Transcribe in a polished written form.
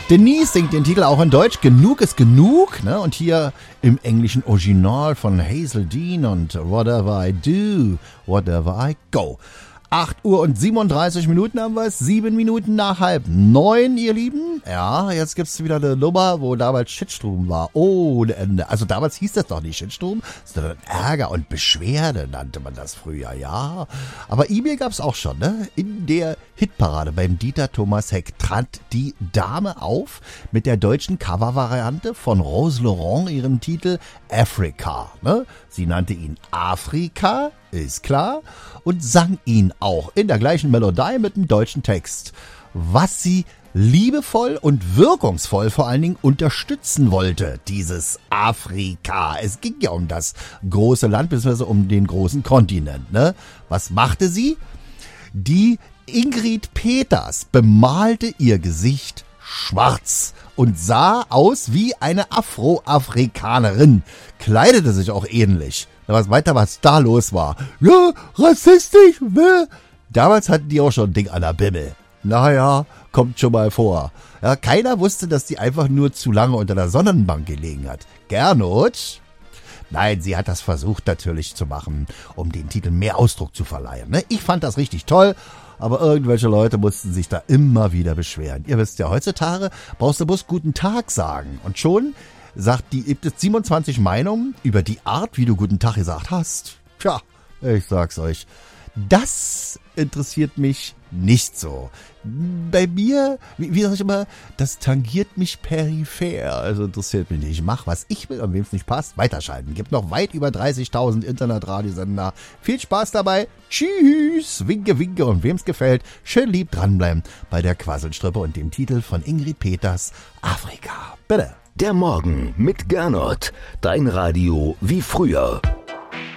Denise singt den Titel auch in Deutsch. Genug ist genug. Ne? Und hier im englischen Original von Hazel Dean und Whatever I Do, Whatever I Go. 8 Uhr und 37 Minuten haben wir es, 7 Minuten nach 8:30, ihr Lieben. Ja, jetzt gibt's wieder eine Nummer, wo damals Shitstorm war. Ohne Ende. Also damals hieß das doch nicht Shitstorm, sondern Ärger und Beschwerde nannte man das früher, ja. Aber E-Mail gab's auch schon, ne? In der Hitparade beim Dieter Thomas Heck trat die Dame auf mit der deutschen Covervariante von Rose Laurent, ihrem Titel Africa, ne? Sie nannte ihn Afrika, ist klar, und sang ihn auch in der gleichen Melodie mit dem deutschen Text, was sie liebevoll und wirkungsvoll vor allen Dingen unterstützen wollte, dieses Afrika. Es ging ja um das große Land, beziehungsweise um den großen Kontinent, ne? Was machte sie? Die Ingrid Peters bemalte ihr Gesicht schwarz und sah aus wie eine Afroamerikanerin, kleidete sich auch ähnlich. Was weiter, was da los war? Ja, rassistisch, ne? Damals hatten die auch schon ein Ding an der Bimmel. Naja, kommt schon mal vor. Ja, keiner wusste, dass die einfach nur zu lange unter der Sonnenbank gelegen hat. Gernot? Nein, sie hat das versucht natürlich zu machen, um den Titel mehr Ausdruck zu verleihen. Ne? Ich fand das richtig toll, aber irgendwelche Leute mussten sich da immer wieder beschweren. Ihr wisst ja, heutzutage brauchst du bloß guten Tag sagen. Und schon gibt es 27 Meinungen über die Art, wie du guten Tag gesagt hast. Tja, ich sag's euch. Das interessiert mich nicht so. Bei mir, wie sag ich immer, das tangiert mich peripher. Also interessiert mich nicht. Ich mach, was ich will und wem es nicht passt, weiterschalten. Gibt noch weit über 30.000 Internetradiosender. Viel Spaß dabei. Tschüss. Winke, winke. Und wem es gefällt, schön lieb dranbleiben bei der Quasselstrippe und dem Titel von Ingrid Peters, Afrika. Bitte. Der Morgen mit Gernot. Dein Radio wie früher.